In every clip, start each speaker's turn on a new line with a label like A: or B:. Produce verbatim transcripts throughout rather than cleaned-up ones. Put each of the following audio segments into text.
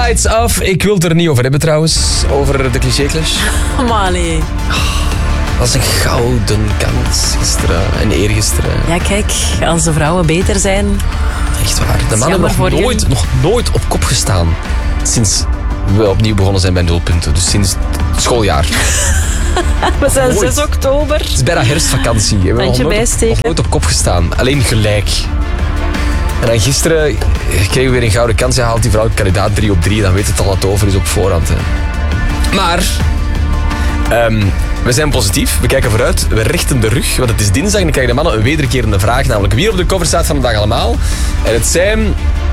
A: Lights Off. Ik wil het er niet over hebben trouwens. Over de cliché-clash.
B: Maar nee.
A: Dat was een gouden kans gisteren en eergisteren.
B: Ja, kijk, als de vrouwen beter zijn...
A: Echt waar. De mannen hebben nog nooit, nog nooit op kop gestaan. Sinds we opnieuw begonnen zijn bij nul punten. Dus sinds het schooljaar.
B: We zijn
A: Nooit.
B: zes oktober.
A: Het is bijna herfstvakatie. We hebben nog
B: Handje
A: nooit, op-
B: bijsteken.
A: nog nooit op kop gestaan. Alleen gelijk. En dan gisteren kregen we weer een gouden kans. Ja, haalt die vrouw kandidaat drie op drie. Dan weet het al dat het over is op voorhand. Hè. Maar... Um, we zijn positief. We kijken vooruit. We richten de rug. Want het is dinsdag en dan krijgen de mannen een wederkerende vraag. Namelijk wie er op de cover staat van de dag allemaal. En het zijn...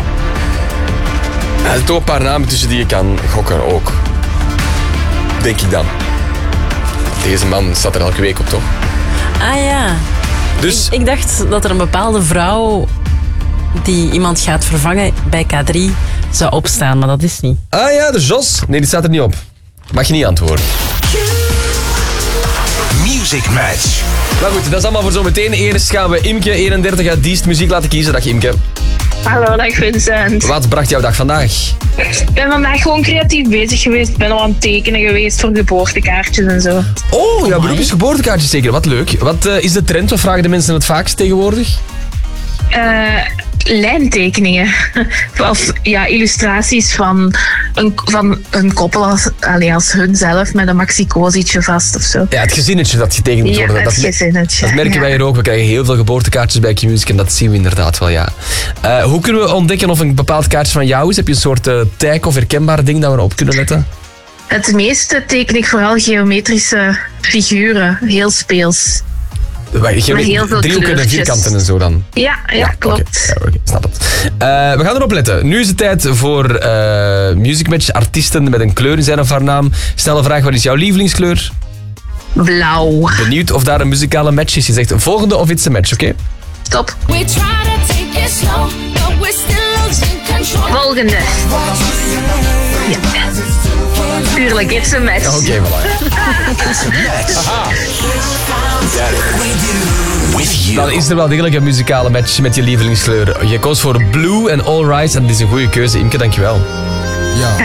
A: Er zitten ook een paar namen tussen die je kan gokken ook. Denk ik dan. Deze man staat er elke week op, toch?
B: Ah ja.
A: Dus...
B: Ik dacht dat er een bepaalde vrouw die iemand gaat vervangen bij K drie zou opstaan, maar dat is niet.
A: Ah ja, de Jos. Nee, die staat er niet op. Mag je niet antwoorden.
C: Music Match.
A: Maar goed, dat is allemaal voor zometeen. Eerst gaan we Imke, eenendertig uit Diest, muziek laten kiezen. Dag Imke.
D: Hallo, dag Vincent.
A: Wat bracht jouw dag vandaag?
D: Ik ben vandaag gewoon creatief bezig geweest. Ik ben al aan het tekenen geweest voor geboortekaartjes en zo.
A: Oh, jouw beroep is geboortekaartjes zeker. Wat leuk. Wat uh, is de trend? Wat vragen de mensen het vaakst tegenwoordig?
D: Uh, lijntekeningen. Of ja, illustraties van een, van een koppel als, allee, als hun zelf met een maxi-cozietje vast of zo.
A: Ja, het gezinnetje dat getekend moet
D: Ja,
A: worden.
D: het
A: dat,
D: gezinnetje.
A: Dat merken
D: ja.
A: wij hier ook. We krijgen heel veel geboortekaartjes bij Q-Music en dat zien we inderdaad wel, ja. Uh, hoe kunnen we ontdekken of een bepaald kaartje van jou is? Heb je een soort uh, tag of herkenbaar ding dat we op kunnen letten?
D: Het meeste teken ik vooral geometrische figuren. Heel speels.
A: Wacht, je
D: Maar
A: weet,
D: heel veel
A: driehoeken en
D: kleurtjes.
A: vierkanten en zo dan.
D: Ja, ja, klopt.
A: Okay. Ja, okay, snap het. Uh, we gaan erop letten. Nu is het tijd voor uh, Music Match. Artiesten met een kleur in zijn of haar naam. Snelle vraag, wat is jouw lievelingskleur?
D: Blauw.
A: Benieuwd of daar een muzikale match is. Je zegt volgende of it's a match, oké? Okay?
D: Top. Volgende. Ja. Tuurlijk, it's a match.
A: Oké, okay, voilà. Dan is er wel degelijk een muzikale match met je lievelingskleur. Je koos voor Blue en All Rise en dat is een goede keuze. Imke, dankjewel.
E: Ja,